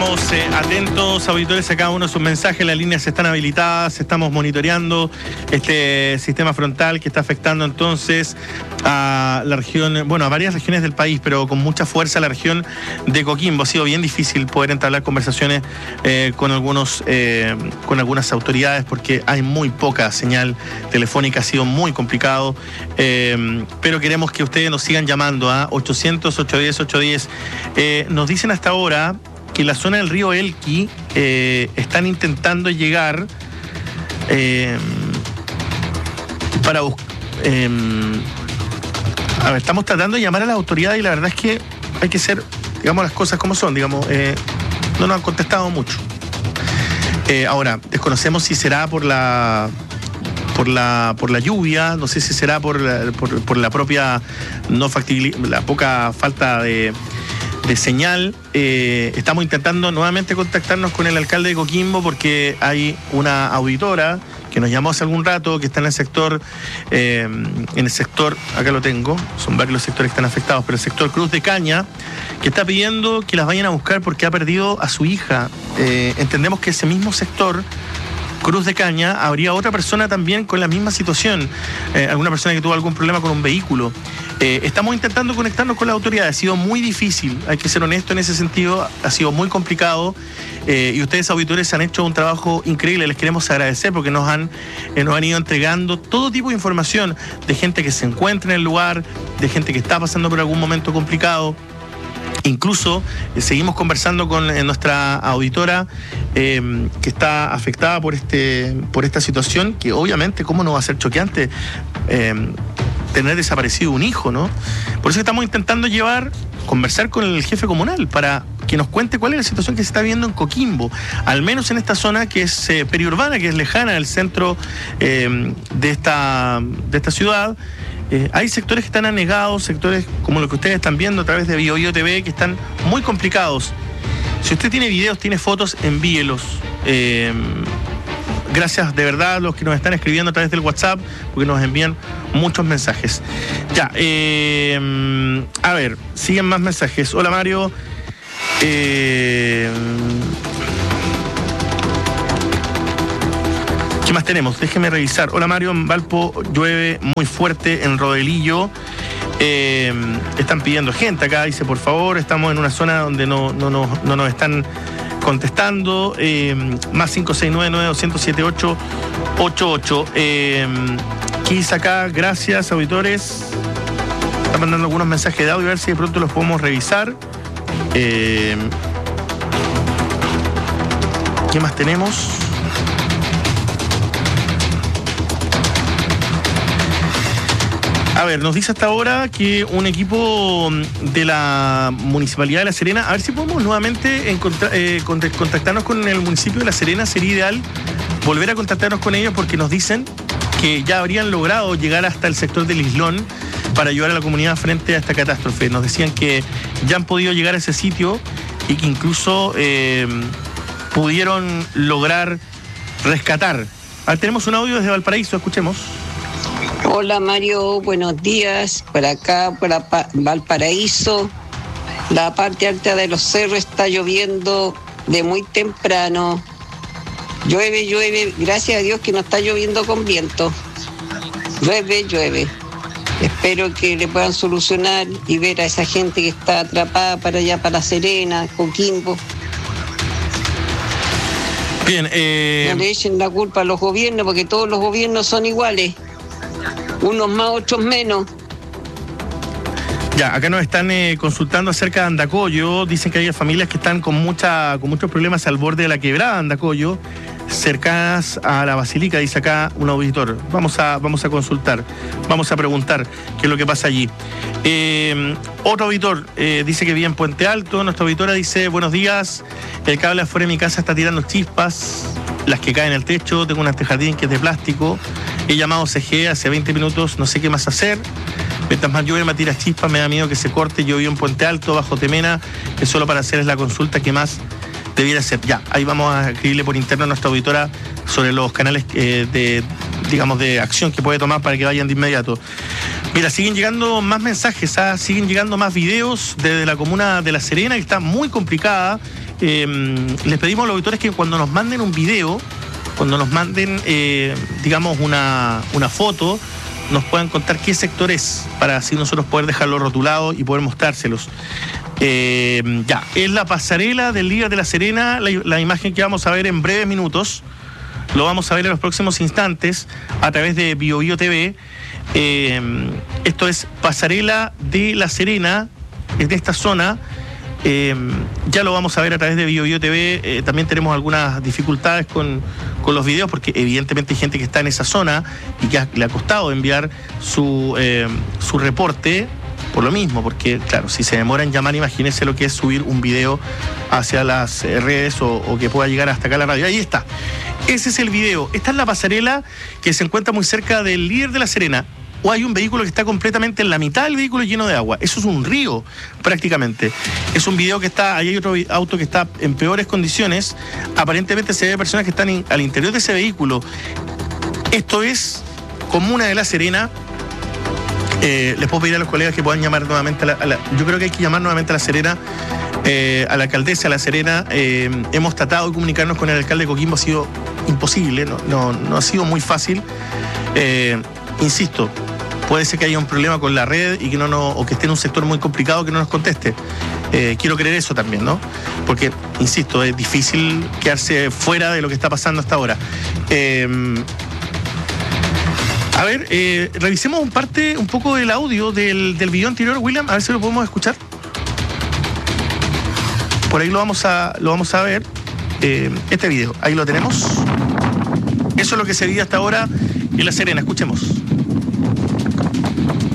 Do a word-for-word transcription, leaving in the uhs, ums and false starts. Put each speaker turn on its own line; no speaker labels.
Estamos eh, atentos, auditores, a cada uno de sus mensajes. Las líneas están habilitadas, estamos monitoreando este sistema frontal que está afectando entonces a la región, bueno, a varias regiones del país, pero con mucha fuerza a la región de Coquimbo. Ha sido bien difícil poder entablar conversaciones eh, con algunos, eh, con algunas autoridades porque hay muy poca señal telefónica, ha sido muy complicado, eh, pero queremos que ustedes nos sigan llamando a ochocientos, ochocientos diez, ochocientos diez. Eh, nos dicen hasta ahora que en la zona del río Elqui eh, están intentando llegar eh, para buscar... Eh, a ver, estamos tratando de llamar a las autoridades y la verdad es que hay que ser, digamos, las cosas como son, digamos, eh, no nos han contestado mucho. Eh, ahora, desconocemos si será por la... por la por la lluvia, no sé si será por la, por, por la propia no factibilidad, la poca falta de, de señal. Eh, estamos intentando nuevamente contactarnos con el alcalde de Coquimbo porque hay una auditora que nos llamó hace algún rato, que está en el sector, eh, en el sector, acá lo tengo, son varios los sectores que están afectados, pero el sector Cruz de Caña, que está pidiendo que las vayan a buscar porque ha perdido a su hija. Eh, entendemos que ese mismo sector, Cruz de Caña, habría otra persona también con la misma situación, eh, alguna persona que tuvo algún problema con un vehículo. Eh, estamos intentando conectarnos con las autoridades, ha sido muy difícil, hay que ser honesto en ese sentido, ha sido muy complicado, eh, y ustedes auditores han hecho un trabajo increíble, les queremos agradecer porque nos han, eh, nos han ido entregando todo tipo de información de gente que se encuentra en el lugar, de gente que está pasando por algún momento complicado. Incluso eh, seguimos conversando con eh, nuestra auditora eh, que está afectada por este por esta situación, que obviamente, ¿cómo no va a ser choqueante eh, tener desaparecido un hijo, ¿no? Por eso estamos intentando llevar, conversar con el jefe comunal para que nos cuente cuál es la situación que se está viendo en Coquimbo, al menos en esta zona que es eh, periurbana, que es lejana del centro eh, de, esta, de esta ciudad. Eh, hay sectores que están anegados, sectores como lo que ustedes están viendo a través de Bio Bio T V, que están muy complicados. Si usted tiene videos, tiene fotos, envíelos. Eh, gracias de verdad a los que nos están escribiendo a través del WhatsApp, porque nos envían muchos mensajes. Ya, eh, a ver, siguen más mensajes. Hola Mario. Eh, ¿Qué más tenemos? Déjeme revisar. Hola Mario, en Valpo llueve muy fuerte en Rodelillo. Eh, están pidiendo gente acá, dice por favor, estamos en una zona donde no, no, no, no nos están contestando. Eh, más cinco seis nueve, nueve dos cero siete, ocho ocho ocho. Eh, ¿Qué dice acá? Gracias, auditores. Están mandando algunos mensajes de audio, a ver si de pronto los podemos revisar. Eh, ¿Qué más tenemos? A ver, nos dice hasta ahora que un equipo de la Municipalidad de La Serena, a ver si podemos nuevamente encontrar, eh, contactarnos con el municipio de La Serena, sería ideal volver a contactarnos con ellos porque nos dicen que ya habrían logrado llegar hasta el sector del Islón para ayudar a la comunidad frente a esta catástrofe. Nos decían que ya han podido llegar a ese sitio y que incluso eh, pudieron lograr rescatar. A ver, tenemos un audio desde Valparaíso, escuchemos.
Hola Mario, buenos días. Por acá, por Valparaíso, la parte alta de los cerros está lloviendo de muy temprano. Llueve, llueve, gracias a Dios que no está lloviendo con viento. Llueve, llueve. Espero que le puedan solucionar y ver a esa gente que está atrapada para allá, para La Serena, Coquimbo.
Bien, eh...
no le echen la culpa a los gobiernos porque todos los gobiernos son iguales. Unos más, otros menos.
Ya, acá nos están eh, consultando acerca de Andacollo. Dicen que hay familias que están con mucha, con muchos problemas al borde de la quebrada de Andacollo, cercanas a la Basílica, dice acá un auditor. Vamos a, vamos a consultar, vamos a preguntar qué es lo que pasa allí. Eh, otro auditor eh, dice que vive en Puente Alto. Nuestra auditora dice, buenos días, el cable afuera de mi casa está tirando chispas, las que caen al techo, tengo un antejardín que es de plástico. He llamado C G hace veinte minutos, no sé qué más hacer. Mientras más llueve, me tira chispas, me da miedo que se corte. Yo vivo en Puente Alto, bajo Temena, que solo para hacer es la consulta que más debiera ser. Ya, ahí vamos a escribirle por interno a nuestra auditora sobre los canales eh, de, digamos, de acción que puede tomar para que vayan de inmediato. Mira, siguen llegando más mensajes, ¿ah? Siguen llegando más videos desde la comuna de La Serena, que está muy complicada. eh, les pedimos a los auditores que cuando nos manden un video, cuando nos manden, eh, digamos, una, una foto, nos puedan contar qué sector es, para así nosotros poder dejarlo rotulado y poder mostrárselos. Eh, ya, es la pasarela del líder de La Serena, la, la imagen que vamos a ver en breves minutos. Lo vamos a ver en los próximos instantes a través de Bio Bio T V. Eh, esto es pasarela de La Serena, en esta zona. Eh, ya lo vamos a ver a través de Bio Bio T V. Eh, también tenemos algunas dificultades con, con los videos, porque evidentemente hay gente que está en esa zona y que ha, le ha costado enviar su, eh, su reporte por lo mismo, porque claro, si se demora en llamar, imagínense lo que es subir un video hacia las redes o, o que pueda llegar hasta acá a la radio. Ahí está. Ese es el video. Esta es la pasarela que se encuentra muy cerca del líder de La Serena. O hay un vehículo que está completamente en la mitad del vehículo lleno de agua. Eso es un río, prácticamente. Es un video que está, ahí hay otro auto que está en peores condiciones. Aparentemente se ve personas que están in, al interior de ese vehículo. Esto es comuna de La Serena. Eh, les puedo pedir a los colegas que puedan llamar nuevamente a la, a la, yo creo que hay que llamar nuevamente a La Serena, eh, a la alcaldesa de La Serena. Eh, hemos tratado de comunicarnos con el alcalde de Coquimbo, ha sido imposible, no, no, no ha sido muy fácil. Eh, insisto, puede ser que haya un problema con la red y que no, no o que esté en un sector muy complicado que no nos conteste. Eh, quiero creer eso también, ¿no? Porque, insisto, es difícil quedarse fuera de lo que está pasando hasta ahora. Eh, A ver, eh, revisemos un parte, un poco del audio del, del video anterior, William, a ver si lo podemos escuchar. Por ahí lo vamos a, lo vamos a ver, eh, este video, ahí lo tenemos. Eso es lo que se vive hasta ahora en La Serena, escuchemos.